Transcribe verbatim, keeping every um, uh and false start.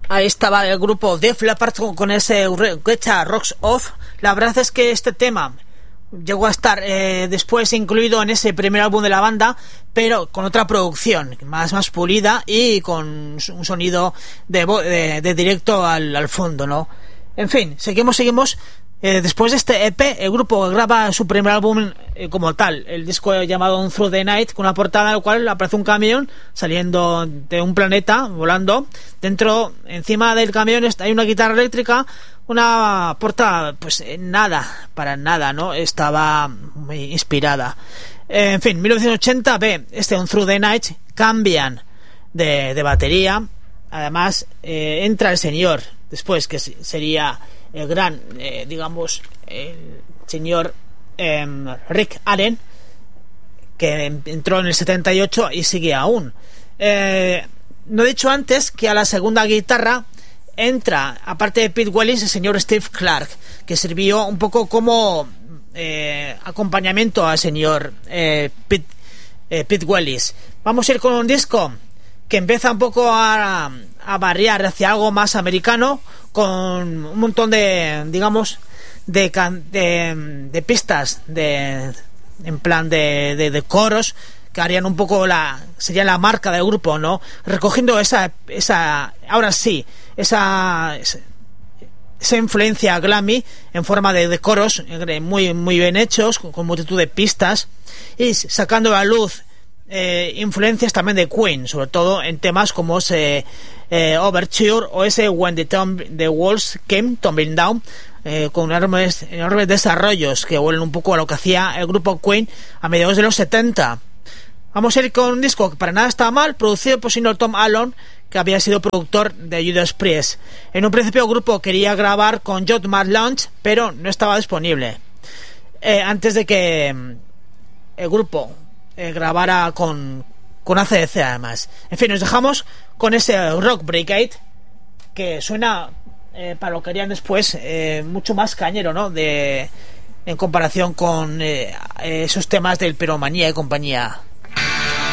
Ahí estaba el grupo Def Leppard con ese Get Your Rocks Off. La verdad es que este tema llegó a estar eh, después incluido en ese primer álbum de la banda, pero con otra producción más, más pulida y con un sonido de, de, de directo al, al fondo, ¿no? En fin, seguimos, seguimos. Eh, después de este E P, el grupo graba su primer álbum eh, como tal, el disco llamado Through the Night, con una portada en la cual aparece un camión saliendo de un planeta, volando. Dentro, encima del camión hay una guitarra eléctrica, una portada, pues nada, para nada, ¿no? Estaba muy inspirada. Eh, en fin, mil novecientos ochenta ve este Through the Night, cambian de, de batería. Además, eh, entra el señor, después que sería el gran, eh, digamos, el señor eh, Rick Allen, que entró en el setenta y ocho y sigue aún. Eh, no he dicho antes que a la segunda guitarra entra, aparte de Pete Wellis, el señor Steve Clark, que sirvió un poco como eh, acompañamiento al señor eh, Pete, eh, Pete Wellis. Vamos a ir con un disco que empieza un poco a, a variar hacia algo más americano, con un montón de, digamos, de, de, de pistas de, en plan de, de, de coros que harían un poco la, sería la marca del grupo, ¿no? Recogiendo esa, esa, ahora sí, esa, esa influencia glammy en forma de, de coros muy, muy bien hechos, con, con multitud de pistas, y sacando a la luz Eh, influencias también de Queen, sobre todo en temas como ese eh, Overture o ese When the, Tom- the Walls Came Tumbling Down, eh, con enormes, enormes desarrollos que vuelven un poco a lo que hacía el grupo Queen a mediados de los setenta. Vamos a ir con un disco que para nada está mal, producido por el señor Tom Allon, que había sido productor de Judas Priest. En un principio el grupo quería grabar con John McLaunch, pero no estaba disponible. Eh, antes de que el grupo Eh, grabara con, con A C D C además. En fin, nos dejamos con ese Rock Brigade que suena, eh, para lo que harían después, eh, mucho más cañero, ¿no? De, en comparación con eh, esos temas del Pyromanía y compañía.